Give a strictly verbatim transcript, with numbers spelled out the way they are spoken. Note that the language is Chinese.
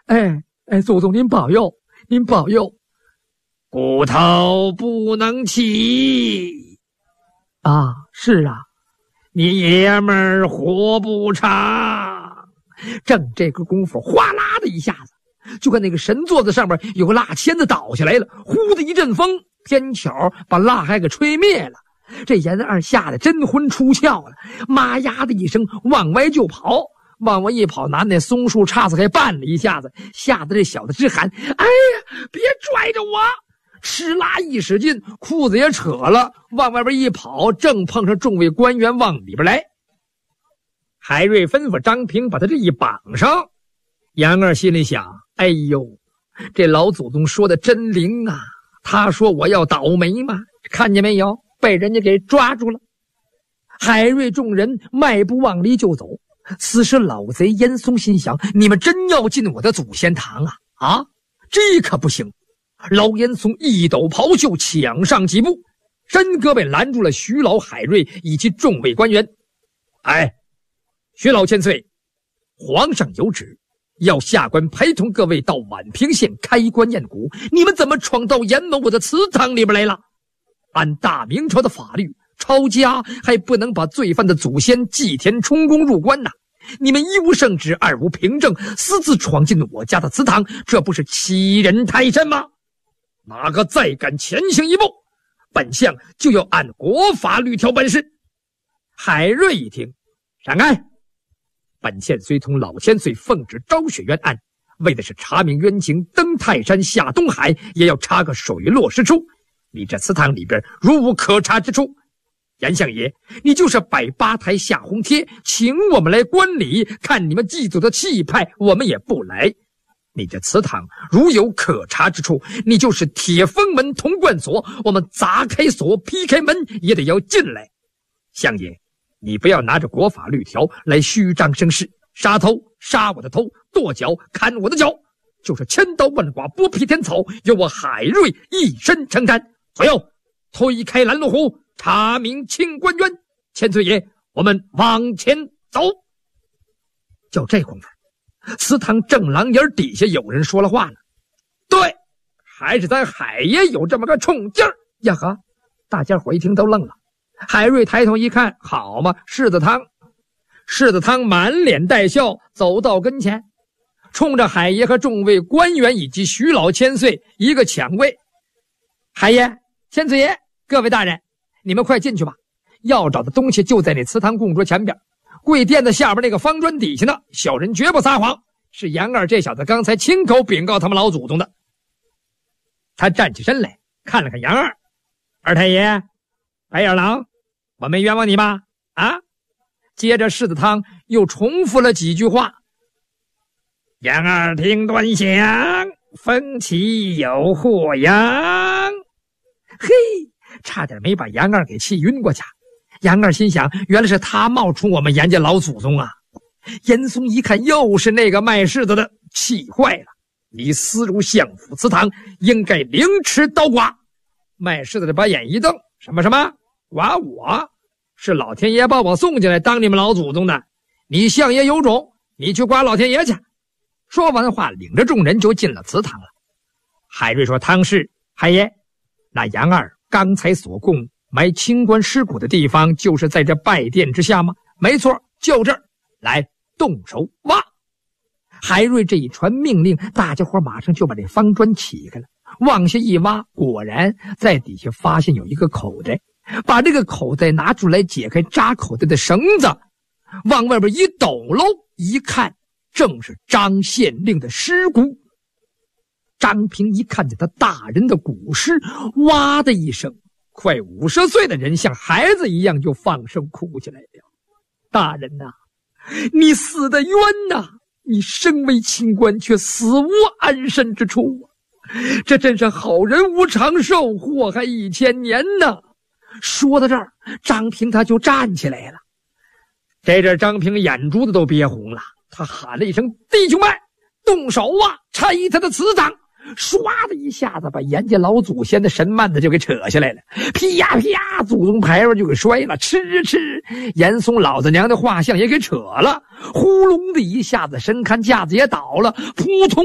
哎哎，祖宗您保佑，您保佑。 骨头不能起啊，是啊， 你爷们儿活不长。 正这个功夫，哗啦的一下子，就看那个神座子上面有个蜡签子倒下来了，呼的一阵风，偏巧把蜡还给吹灭了。这严二吓得真昏出窍了，妈呀的一声往外就跑，往外一跑，拿那松树叉子给绊了一下子，吓得这小子直喊：哎呀，别拽着我！哧啦一使劲，裤子也扯了，往外边一跑，正碰上众位官员往里边来。海瑞吩咐张平把他这一绑上。杨二心里想：哎呦，这老祖宗说的真灵啊，他说我要倒霉嘛，看见没有，被人家给抓住了。海瑞众人迈步往里就走。此时老贼严嵩心想：你们真要进我的祖先堂啊啊，这可不行。老严嵩一抖袍袖，抢上几步，申哥被拦住了徐老、海瑞以及众位官员。哎，徐老千岁，皇上有旨，要下官陪同各位到宛平县开棺验骨，你们怎么闯到严某我的祠堂里边来了？按大明朝的法律，抄家还不能把罪犯的祖先祭田充公入关呐！你们一无圣旨，二无凭证，私自闯进我家的祠堂，这不是欺人太甚吗？哪个再敢前行一步，本相就要按国法律条办事。海瑞一听，闪开！本县虽同老千岁奉旨昭雪冤案，为的是查明冤情，登泰山下东海，也要查个水落石出。你这祠堂里边如无可查之处，严相爷，你就是摆八台下红帖，请我们来观礼，看你们祭祖的气派，我们也不来。你这祠堂如有可查之处，你就是铁封门铜贯锁，我们砸开锁劈开门也得要进来。相爷，你不要拿着国法律条来虚张声势，杀头杀我的头，跺脚砍我的脚，就是千刀万剐剥皮天草，由我海瑞一身承担。左右推开拦路虎，查明清官冤。千岁爷，我们往前走。就这功夫，祠堂正廊檐底下有人说了话了：对，还是咱海爷有这么个冲劲儿呀！呵，大家伙一听都愣了。海瑞抬头一看，好嘛，世子汤。世子汤满脸带笑，走到跟前，冲着海爷和众位官员以及徐老千岁一个抢跪：海爷、千岁爷，各位大人，你们快进去吧，要找的东西就在那祠堂供桌前边，跪垫子下边那个方砖底下呢，小人绝不撒谎，是杨二这小子刚才亲口禀告他们老祖宗的。他站起身来，看了看杨二：二太爷、白眼狼，我没冤枉你吧？啊！接着世子汤又重复了几句话：杨二听端详，风起有祸殃。嘿，差点没把杨二给气晕过去。杨二心想，原来是他冒充我们严家老祖宗啊！严嵩一看又是那个卖柿子的，气坏了：你私入相府祠堂，应该凌迟刀剐。卖柿子的把眼一瞪：什么什么剐我？是老天爷把我送进来当你们老祖宗的，你相爷有种，你去剐老天爷去。说完话，领着众人就进了祠堂了。海瑞说：汤氏，海爷，那杨二刚才所供埋清官尸骨的地方就是在这拜殿之下吗？没错，就这儿，来动手挖。海瑞这一传命令，大家伙马上就把这方砖起开了，往下一挖，果然在底下发现有一个口袋，把这个口袋拿出来，解开扎口袋的绳子，往外边一抖搂，一看正是张县令的尸骨。张平一看见他大人的骨尸，哇的一声，快五十岁的人像孩子一样就放声哭起来了。大人呐、啊，你死得冤呐、啊！你身为清官，却死无安身之处啊！这真是好人无长寿，祸害一千年呐！说到这儿，张平他就站起来了。这阵张平眼珠子都憋红了，他喊了一声：弟兄们，动手啊，拆他的祠堂！唰的一下子把严家老祖先的神幔子就给扯下来了，噼呀噼呀，祖宗牌坊就给摔了，吃吃，严嵩老子娘的画像也给扯了，呼隆的一下子，神龛架子也倒了，扑通